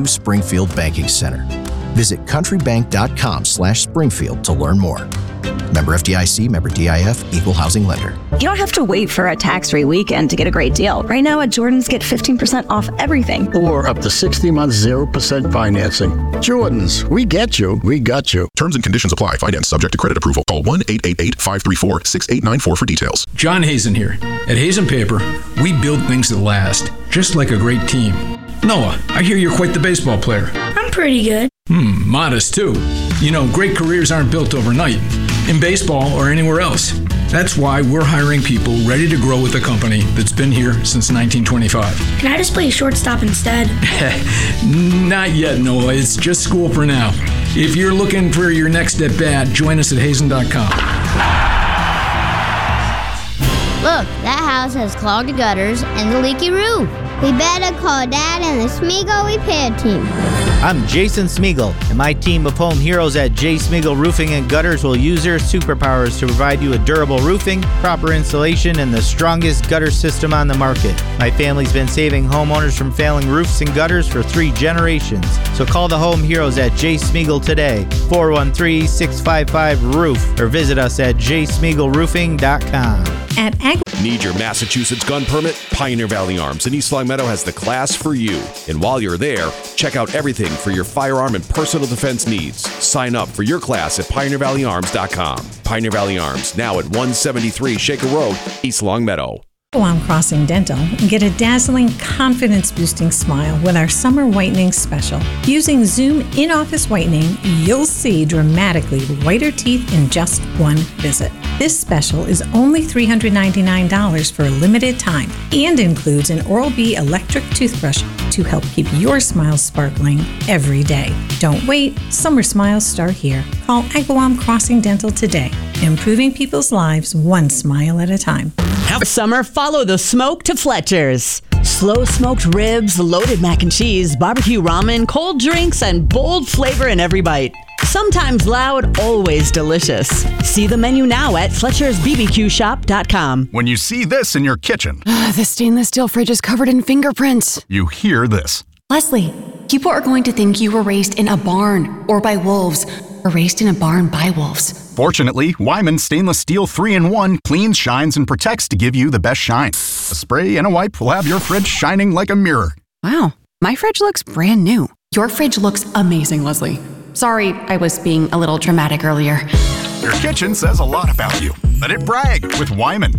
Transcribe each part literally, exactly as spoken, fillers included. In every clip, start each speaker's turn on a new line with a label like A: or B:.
A: Springfield Banking Center. Visit countrybank.com slash Springfield to learn more. Member F D I C, member D I F, equal housing lender.
B: You don't have to wait for a tax-free weekend to get a great deal. Right now at Jordan's, get fifteen percent off everything.
C: Or up to sixty months, zero percent financing. Jordan's, we get you, we got you.
D: Terms and conditions apply. Finance subject to credit approval. Call one eight eight eight, five three four, six eight nine four for details.
E: John Hazen here. At Hazen Paper, we build things that last, just like a great team. Noah, I hear you're quite the baseball player.
F: I'm pretty good.
E: Hmm, modest too. You know, great careers aren't built overnight, in baseball or anywhere else. That's why we're hiring people ready to grow with a company that's been here since nineteen twenty-five.
F: Can I just play shortstop instead?
E: Not yet, Noah. It's just school for now. If you're looking for your next at bat, join us at hazen dot com.
G: Look, that house has clogged gutters and a leaky roof. We better call Dad and the Smeagol repair team.
H: I'm Jason Smeagol, and my team of home heroes at J. Smeagol Roofing and Gutters will use their superpowers to provide you with durable roofing, proper insulation, and the strongest gutter system on the market. My family's been saving homeowners from failing roofs and gutters for three generations. So call the home heroes at J. Smeagol today, four one three, six five five, roof, or visit us at j smeagol roofing dot com.
I: At Ag-
J: Need your Massachusetts gun permit? Pioneer Valley Arms in East Longmeadow has the class for you. And while you're there, check out everything for your firearm and personal defense needs. Sign up for your class at pioneer valley arms dot com. Pioneer Valley Arms, now at one seventy-three Shaker Road, East Longmeadow.
I: Agawam Crossing Dental and get a dazzling, confidence-boosting smile with our summer whitening special. Using Zoom in-office whitening, you'll see dramatically whiter teeth in just one visit. This special is only three hundred ninety-nine dollars for a limited time and includes an Oral-B electric toothbrush to help keep your smile sparkling every day. Don't wait. Summer smiles start here. Call Agawam Crossing Dental today, improving people's lives one smile at a time.
K: Have summer, follow the smoke to Fletcher's. Slow smoked ribs, loaded mac and cheese, barbecue ramen, cold drinks, and bold flavor in every bite. Sometimes loud, always delicious. See the menu now at fletchers b b q shop dot com.
L: When you see this in your kitchen,
M: the stainless steel fridge is covered in fingerprints.
L: You hear this.
M: Leslie, people are going to think you were raised in a barn or by wolves, or raised in a barn by wolves.
L: Fortunately, Wyman Stainless Steel three in one cleans, shines, and protects to give you the best shine. A spray and a wipe will have your fridge shining like a mirror.
M: Wow, my fridge looks brand new. Your fridge looks amazing, Leslie. Sorry, I was being a little dramatic earlier.
L: Your kitchen says a lot about you. Let it brag with Wyman.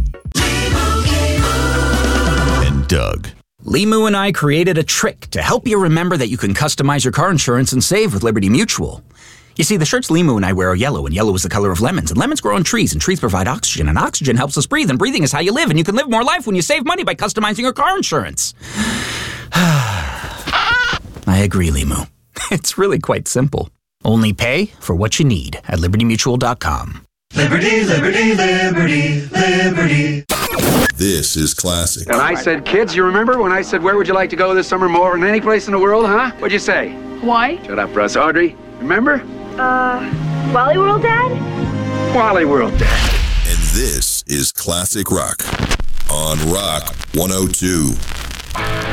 J: And Doug.
N: Limu and I created a trick to help you remember that you can customize your car insurance and save with Liberty Mutual. You see, the shirts Limu and I wear are yellow, and yellow is the color of lemons, and lemons grow on trees, and trees provide oxygen, and oxygen helps us breathe, and breathing is how you live, and you can live more life when you save money by customizing your car insurance. I agree, Limu. It's really quite simple. Only pay for what you need at liberty mutual dot com.
O: Liberty, liberty, liberty, liberty.
P: This is classic.
Q: And I said, kids, you remember when I said, where would you like to go this summer more than any place in the world, huh? What'd you say?
R: Hawaii.
Q: Shut up, Russ. Audrey, remember?
R: Uh, Wally World, Dad?
Q: Wally World, Dad.
P: And this is Classic Rock on Rock one oh two.